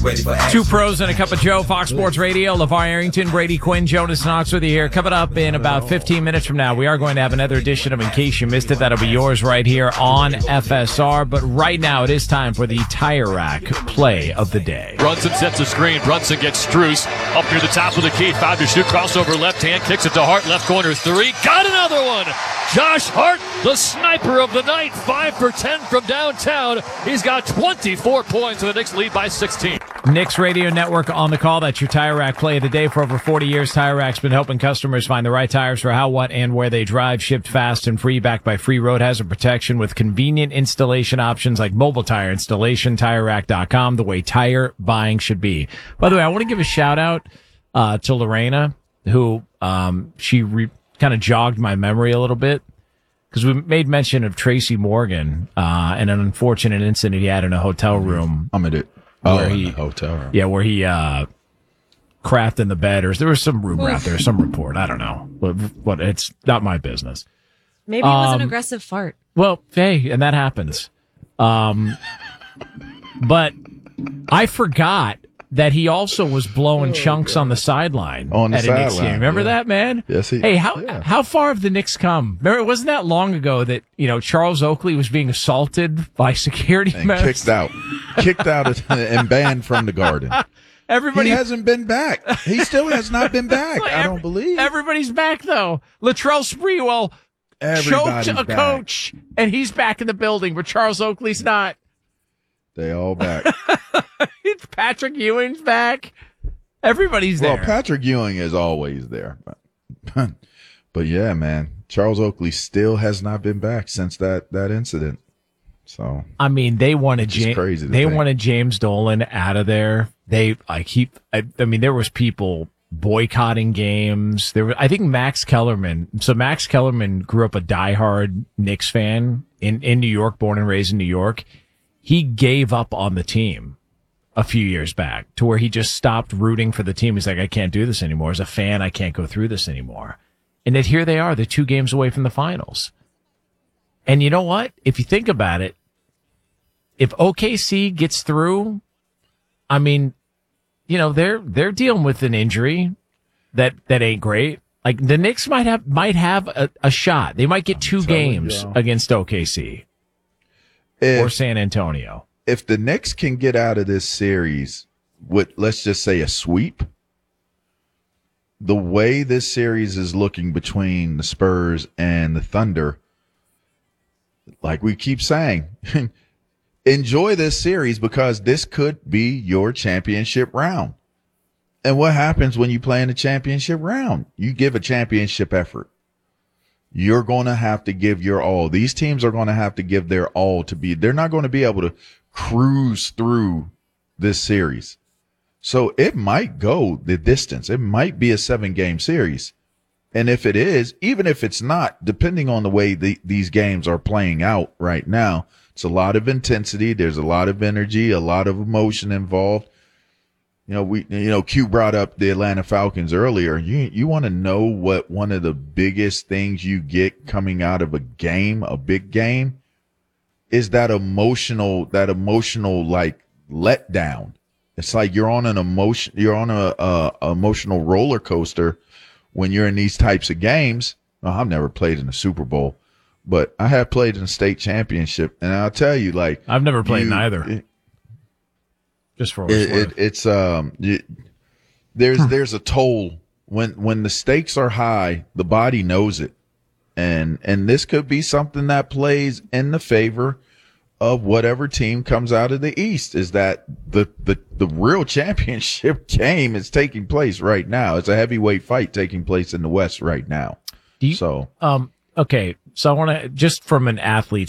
Two pros and a cup of Joe, Fox Sports Radio. LeVar Arrington, Brady Quinn, Jonas Knox with you here. Coming up in about 15 minutes from now, we are going to have another edition of In Case You Missed It. That'll be yours right here on FSR. But right now, it is time for the Tire Rack play of the day. Brunson sets a screen. Brunson gets Strus up near the top of the key. 5 to shoot. Crossover left hand. Kicks it to Hart. Left corner 3. Got another one. Josh Hart, the sniper of the night. 5 for 10 from downtown. He's got 24 points, and the Knicks lead by 16. Knicks Radio Network on the call. That's your Tire Rack play of the day. For over 40 years, Tire Rack's been helping customers find the right tires for how, what, and where they drive. Shipped fast and free, backed by free road hazard protection with convenient installation options like mobile tire installation. TireRack.com, the way tire buying should be. By the way, I want to give a shout out to Lorena, who she kind of jogged my memory a little bit, because we made mention of Tracy Morgan and an unfortunate incident he had in a hotel room. In the hotel room. Yeah, where he crapped in the bed, or there was some rumor out there, some report. I don't know. But it's not my business. Maybe it was an aggressive fart. Well, hey, and that happens. But I forgot that he also was blowing chunks on the sideline on the at a Knicks sideline. game. Remember that, man? Yes, how far have the Knicks come? Remember, it wasn't that long ago that, Charles Oakley was being assaulted by security members. Kicked out and banned from the Garden. He hasn't been back. He still has not been back. I don't believe. Everybody's back, though. Latrell Sprewell choked a coach, and he's back in the building, but Charles Oakley's not. They all back. Patrick Ewing's back. Everybody's there. Well, Patrick Ewing is always there. But yeah, man, Charles Oakley still has not been back since that incident. So I mean, they wanted wanted James Dolan out of there. There was people boycotting games. I think Max Kellerman. So Max Kellerman grew up a diehard Knicks fan in New York, born and raised in New York. He gave up on the team a few years back, to where he just stopped rooting for the team. He's like, I can't do this anymore. As a fan, I can't go through this anymore. And yet here they are. They're 2 games away from the finals. And you know what? If you think about it, if OKC gets through, I mean, they're dealing with an injury that ain't great. Like, the Knicks might have a shot. They might get 2 games against OKC or San Antonio. If the Knicks can get out of this series with, let's just say, a sweep, the way this series is looking between the Spurs and the Thunder, like we keep saying, enjoy this series, because this could be your championship round. And what happens when you play in the championship round? You give a championship effort. You're going to have to give your all. These teams are going to have to give their all they're not going to be able to cruise through this series. So it might go the distance. It might be a 7-game series. And if it is, even if it's not, depending on the way these games are playing out right now, it's a lot of intensity. There's a lot of energy, a lot of emotion involved. Q brought up the Atlanta Falcons earlier. You want to know what one of the biggest things you get coming out of a big game, is that emotional like letdown. It's like you're on a emotional roller coaster when you're in these types of games. Well, I've never played in a Super Bowl, but I have played in a state championship, and I'll tell you, like, I've never played in either. Just for it's there's a toll when the stakes are high. The body knows it, and this could be something that plays in the favor of whatever team comes out of the East. Is that the real championship game is taking place right now? It's a heavyweight fight taking place in the West right now. Okay, so I want to, just from an athlete